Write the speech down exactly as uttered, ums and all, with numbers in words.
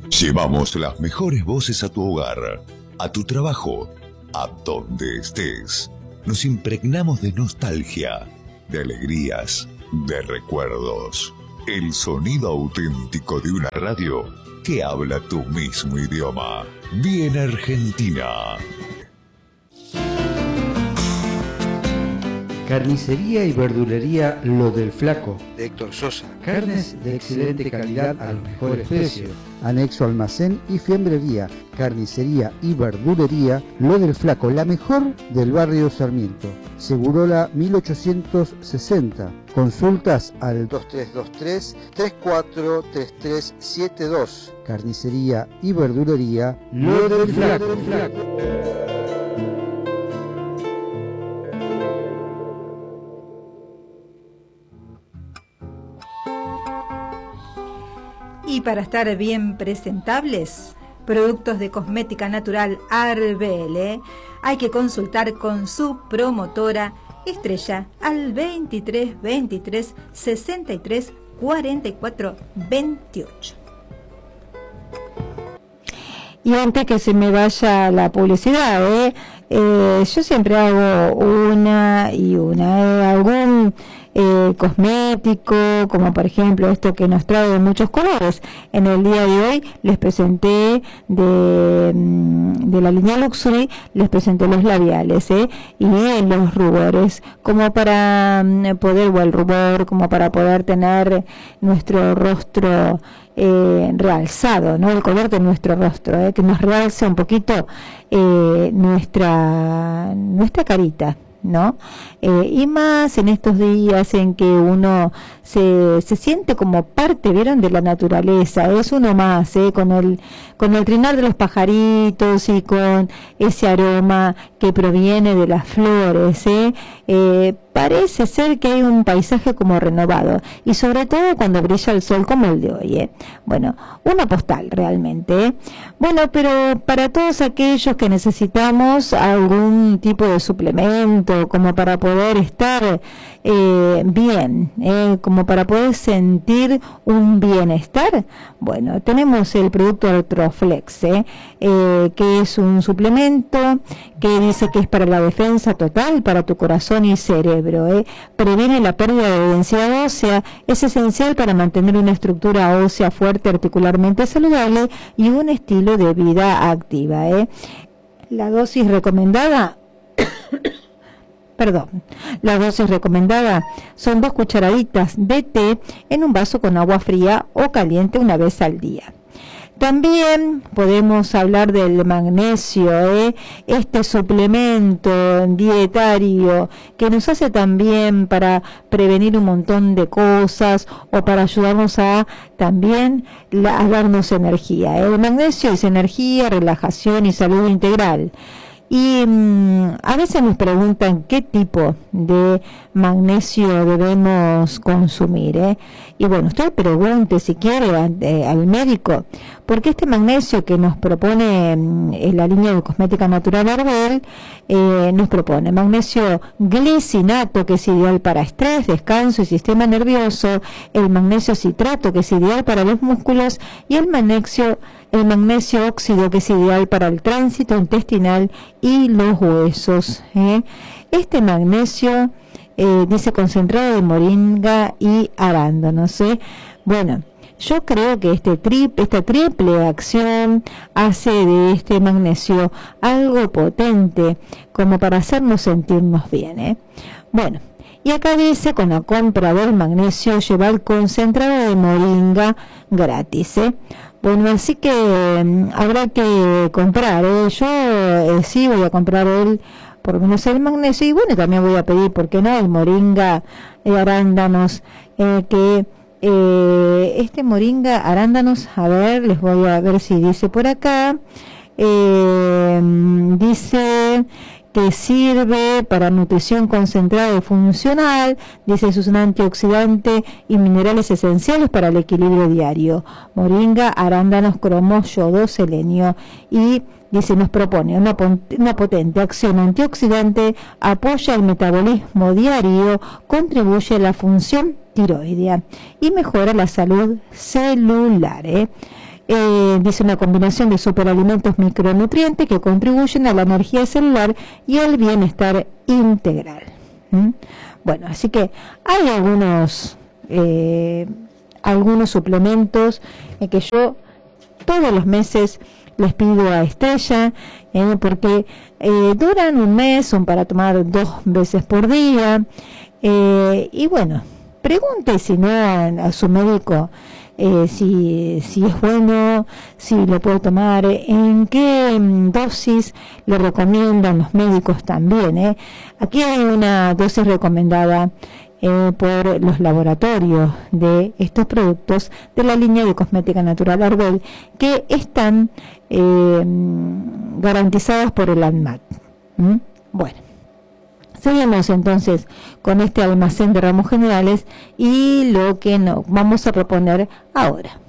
Llevamos las mejores voces a tu hogar, a tu trabajo, a donde estés. Nos impregnamos de nostalgia, de alegrías, de recuerdos. El sonido auténtico de una radio que habla tu mismo idioma. Bien Argentina. Carnicería y verdulería Lo del Flaco, de Héctor Sosa. Carnes de excelente calidad a los mejores precios. Anexo almacén y fiambrería. Carnicería y verdulería Lo del Flaco, la mejor del barrio Sarmiento. Segurola mil ochocientos sesenta. Consultas al dos tres dos tres, tres cuatro tres tres siete dos. Carnicería y verdulería Lo del Flaco. Y para estar bien presentables, productos de cosmética natural Arbele, hay que consultar con su promotora Estrella al veintitrés veintitrés sesenta y tres cuarenta y cuatro veintiocho. Y antes que se me vaya la publicidad, ¿eh? Eh, yo siempre hago una y una, ¿eh? algún eh, cosmético, como por ejemplo esto que nos trae de muchos colores. En el día de hoy les presenté de, de la línea Luxury, les presenté los labiales, ¿eh? y los rubores, como para poder, o el rubor, como para poder tener nuestro rostro Eh, realzado, ¿no? El color de nuestro rostro, ¿eh? que nos realce un poquito eh, nuestra nuestra carita, ¿no? Eh, y más en estos días en que uno se, se siente como parte, ¿vieron?, de la naturaleza. Es uno más, ¿eh? con el con el trinar de los pajaritos y con ese aroma que proviene de las flores, ¿eh? Eh, parece ser que hay un paisaje como renovado, y sobre todo cuando brilla el sol como el de hoy, ¿eh? Bueno, una postal realmente, ¿eh? Bueno, pero para todos aquellos que necesitamos algún tipo de suplemento, como para poder estar eh, bien, eh, como para poder sentir un bienestar, bueno, tenemos el producto Artroflex, ¿eh? Eh, que es un suplemento que dice que es para la defensa total, para tu corazón y cerebro, ¿eh? Previene la pérdida de densidad ósea, es esencial para mantener una estructura ósea fuerte, articularmente saludable y un estilo de vida activa, ¿eh? La dosis recomendada Perdón, la dosis recomendada son dos cucharaditas de té en un vaso con agua fría o caliente una vez al día. También podemos hablar del magnesio, ¿eh? este suplemento dietario que nos hace también para prevenir un montón de cosas o para ayudarnos a también la, a darnos energía, ¿eh? El magnesio es energía, relajación y salud integral. Y mmm, a veces nos preguntan qué tipo de magnesio debemos consumir, ¿eh? Y bueno, usted pregunte si quiere eh, al médico, porque este magnesio que nos propone en la línea de cosmética natural Arbel, eh, nos propone magnesio glicinato, que es ideal para estrés, descanso y sistema nervioso, el magnesio citrato, que es ideal para los músculos, y el magnesio el magnesio óxido, que es ideal para el tránsito intestinal y los huesos, ¿eh? Este magnesio eh, dice concentrado de moringa y arándanos, ¿eh? Bueno, yo creo que este trip, esta triple acción hace de este magnesio algo potente como para hacernos sentirnos bien, ¿eh? Bueno, y acá dice, con la compra del magnesio lleva el concentrado de moringa gratis, ¿eh? Bueno, así que eh, habrá que comprar, ¿eh? Yo eh, sí voy a comprar el, por lo menos el magnesio, y bueno, también voy a pedir, ¿por qué no?, el moringa eh, arándanos, eh, que eh, este moringa arándanos, a ver, les voy a ver si dice por acá, eh, dice que sirve para nutrición concentrada y funcional, dice es un antioxidante y minerales esenciales para el equilibrio diario, moringa, arándanos, cromo, yodo, selenio, y dice nos propone una, una potente acción antioxidante, apoya el metabolismo diario, contribuye a la función tiroidea y mejora la salud celular, ¿eh? eh, dice una combinación de superalimentos micronutrientes que contribuyen a la energía celular y al bienestar integral. ¿Mm? Bueno, así que hay algunos eh, algunos suplementos eh, que yo todos los meses les pido a Estrella, eh, porque eh, duran un mes, son para tomar dos veces por día, eh, y bueno, pregunte si no a, a su médico eh, si, si es bueno, si lo puede tomar, en qué dosis le recomiendan los médicos también. Eh. Aquí hay una dosis recomendada Eh, por los laboratorios de estos productos de la línea de cosmética natural Arbel, que están eh, garantizados por el ANMAT. ¿Mm? Bueno, seguimos entonces con este almacén de ramos generales y lo que nos vamos a proponer ahora.